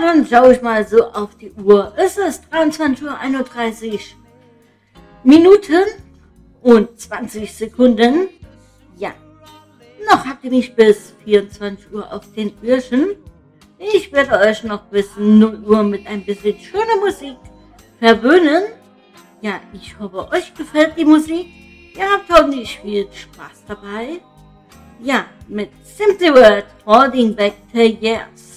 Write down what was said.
dann schaue ich mal so auf die Uhr. Es ist 23:31 Minuten und 20 Sekunden. Ja, noch habt ihr nicht bis 24 Uhr auf den Uhrchen. Ich werde euch noch bis 0 Uhr mit ein bisschen schöner Musik verwöhnen. Ja, ich hoffe, euch gefällt die Musik. Ihr habt hoffentlich viel Spaß dabei. Ja, mit Simply Word, Holding Back the Years.